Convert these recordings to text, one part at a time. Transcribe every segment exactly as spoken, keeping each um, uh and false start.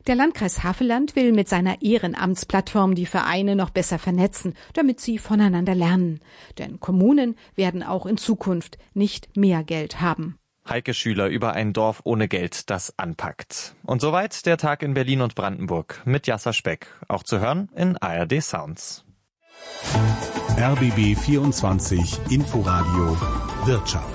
Der Landkreis Havelland will mit seiner Ehrenamtsplattform die Vereine noch besser vernetzen, damit sie voneinander lernen. Denn Kommunen werden auch in Zukunft nicht mehr Geld haben. Heike Schüler über ein Dorf ohne Geld, das anpackt. Und soweit der Tag in Berlin und Brandenburg mit Jasser Speck. Auch zu hören in A R D Sounds. R B B vierundzwanzig Inforadio Wirtschaft.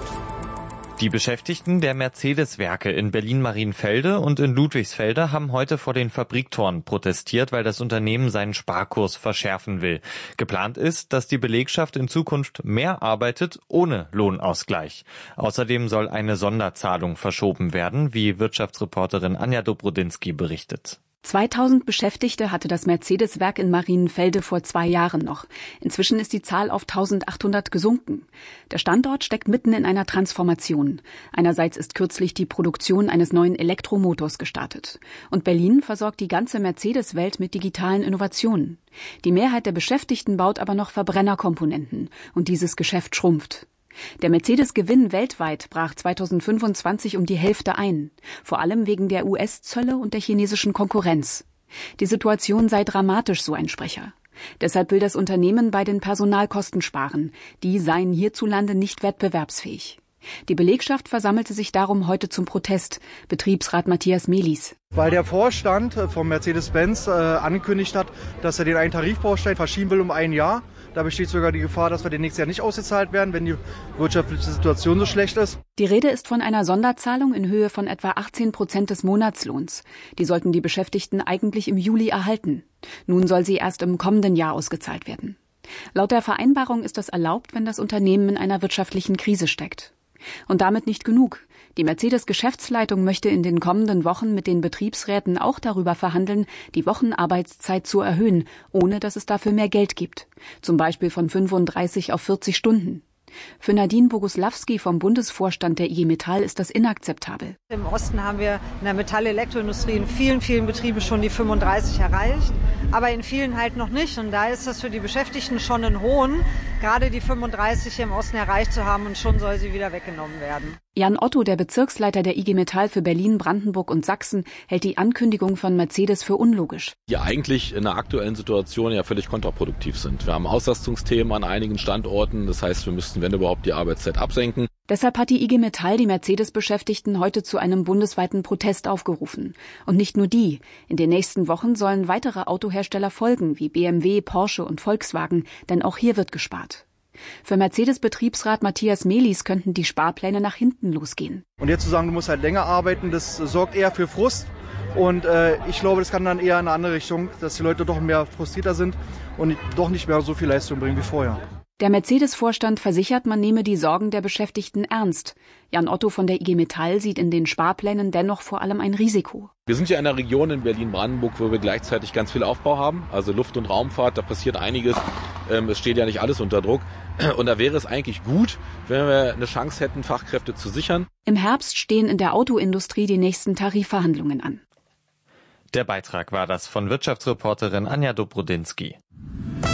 Die Beschäftigten der Mercedes-Werke in Berlin-Marienfelde und in Ludwigsfelde haben heute vor den Fabriktoren protestiert, weil das Unternehmen seinen Sparkurs verschärfen will. Geplant ist, dass die Belegschaft in Zukunft mehr arbeitet ohne Lohnausgleich. Außerdem soll eine Sonderzahlung verschoben werden, wie Wirtschaftsreporterin Anja Dobrodinsky berichtet. zweitausend Beschäftigte hatte das Mercedes-Werk in Marienfelde vor zwei Jahren noch. Inzwischen ist die Zahl auf eintausendachthundert gesunken. Der Standort steckt mitten in einer Transformation. Einerseits ist kürzlich die Produktion eines neuen Elektromotors gestartet. Und Berlin versorgt die ganze Mercedes-Welt mit digitalen Innovationen. Die Mehrheit der Beschäftigten baut aber noch Verbrennerkomponenten. Und dieses Geschäft schrumpft. Der Mercedes-Gewinn weltweit brach zweitausendfünfundzwanzig um die Hälfte ein, vor allem wegen der U S-Zölle und der chinesischen Konkurrenz. Die Situation sei dramatisch, so ein Sprecher. Deshalb will das Unternehmen bei den Personalkosten sparen. Die seien hierzulande nicht wettbewerbsfähig. Die Belegschaft versammelte sich darum heute zum Protest. Betriebsrat Matthias Melis. Weil der Vorstand von Mercedes-Benz äh, angekündigt hat, dass er den einen Tarifbaustein verschieben will um ein Jahr. Da besteht sogar die Gefahr, dass wir den nächstes Jahr nicht ausgezahlt werden, wenn die wirtschaftliche Situation so schlecht ist. Die Rede ist von einer Sonderzahlung in Höhe von etwa achtzehn Prozent des Monatslohns. Die sollten die Beschäftigten eigentlich im Juli erhalten. Nun soll sie erst im kommenden Jahr ausgezahlt werden. Laut der Vereinbarung ist das erlaubt, wenn das Unternehmen in einer wirtschaftlichen Krise steckt. Und damit nicht genug. Die Mercedes-Geschäftsleitung möchte in den kommenden Wochen mit den Betriebsräten auch darüber verhandeln, die Wochenarbeitszeit zu erhöhen, ohne dass es dafür mehr Geld gibt. Zum Beispiel von fünfunddreißig auf vierzig Stunden. Für Nadine Boguslawski vom Bundesvorstand der I G Metall ist das inakzeptabel. Im Osten haben wir in der Metall-Elektroindustrie in vielen, vielen Betrieben schon die fünfunddreißig erreicht, aber in vielen halt noch nicht. Und da ist das für die Beschäftigten schon ein Hohn, gerade die fünfunddreißig hier im Osten erreicht zu haben, und schon soll sie wieder weggenommen werden. Jan Otto, der Bezirksleiter der I G Metall für Berlin, Brandenburg und Sachsen, hält die Ankündigung von Mercedes für unlogisch. Die eigentlich in der aktuellen Situation ja völlig kontraproduktiv sind. Wir haben Auslastungsthemen an einigen Standorten, das heißt, wir müssten, wenn überhaupt, die Arbeitszeit absenken. Deshalb hat die I G Metall die Mercedes-Beschäftigten heute zu einem bundesweiten Protest aufgerufen. Und nicht nur die. In den nächsten Wochen sollen weitere Autohersteller folgen, wie B M W, Porsche und Volkswagen, denn auch hier wird gespart. Für Mercedes-Betriebsrat Matthias Melis könnten die Sparpläne nach hinten losgehen. Und jetzt zu sagen, du musst halt länger arbeiten, das sorgt eher für Frust. Und äh, ich glaube, das kann dann eher in eine andere Richtung, dass die Leute doch mehr frustrierter sind und doch nicht mehr so viel Leistung bringen wie vorher. Der Mercedes-Vorstand versichert, man nehme die Sorgen der Beschäftigten ernst. Jan Otto von der I G Metall sieht in den Sparplänen dennoch vor allem ein Risiko. Wir sind ja in einer Region in Berlin-Brandenburg, wo wir gleichzeitig ganz viel Aufbau haben, also Luft- und Raumfahrt, da passiert einiges. Ähm, es steht ja nicht alles unter Druck. Und da wäre es eigentlich gut, wenn wir eine Chance hätten, Fachkräfte zu sichern. Im Herbst stehen in der Autoindustrie die nächsten Tarifverhandlungen an. Der Beitrag war das von Wirtschaftsreporterin Anja Dobrodinsky.